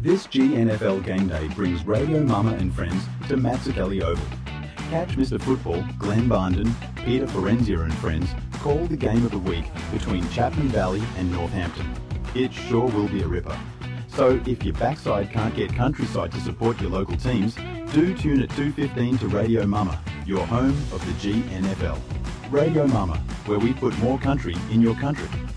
This GNFL game day brings Radio Mama and friends to Mazzucchelli Oval. Catch Mr. Football, Glenn Barnden, Peter Forenzia and friends call the game of the week between Chapman Valley and Northampton. It sure will be a ripper. So if your backside can't get Countryside to support your local teams, do tune at 2:15 to Radio Mama, your home of the GNFL. Radio Mama, where we put more country in your country.